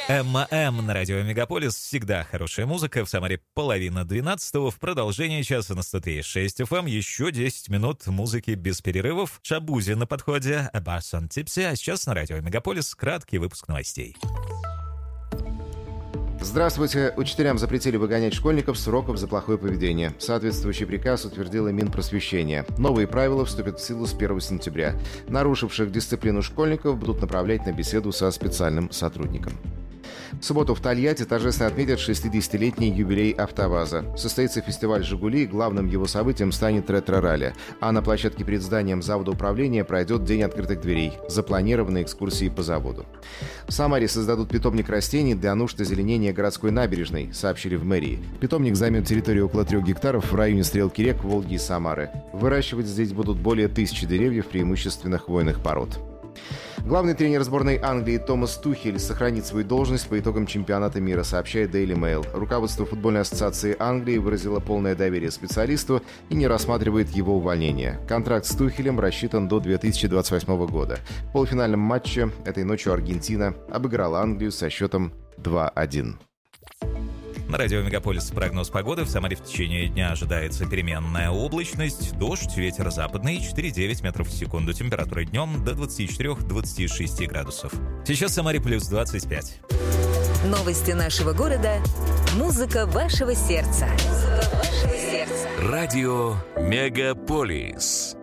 Эмма М. на радио Мегаполис. Всегда хорошая музыка. В Самаре 11:30. В продолжении часа на 103.6 FM. Еще 10 минут музыки без перерывов. Шабузи на подходе. Барсон Типси. А сейчас на радио Мегаполис краткий выпуск новостей. Здравствуйте. Учителям запретили выгонять школьников с уроков за плохое поведение. Соответствующий приказ утвердила Минпросвещение. Новые правила вступят в силу с 1 сентября. Нарушивших дисциплину школьников будут направлять на беседу со специальным сотрудником. В субботу в Тольятти торжественно отметят 60-летний юбилей «АвтоВАЗа». Состоится фестиваль «Жигули», главным его событием станет ретро-ралли. А на площадке перед зданием завода управления пройдет День открытых дверей. Запланированы экскурсии по заводу. В Самаре создадут питомник растений для нужд озеленения городской набережной, сообщили в мэрии. Питомник займет территорию около 3 гектаров в районе стрелки рек Волги и Самары. Выращивать здесь будут более 1000 деревьев, преимущественно хвойных пород. Главный тренер сборной Англии Томас Тухель сохранит свою должность по итогам чемпионата мира, сообщает Daily Mail. Руководство футбольной ассоциации Англии выразило полное доверие специалисту и не рассматривает его увольнение. Контракт с Тухелем рассчитан до 2028 года. В полуфинальном матче этой ночью Аргентина обыграла Англию со счетом 2-1. На радио Мегаполис прогноз погоды. В Самаре в течение дня ожидается переменная облачность, дождь, ветер западный 4,9 метров в секунду. Температура днем до 24-26 градусов. Сейчас в Самаре плюс 25. Новости нашего города. Музыка вашего сердца. Радио Мегаполис.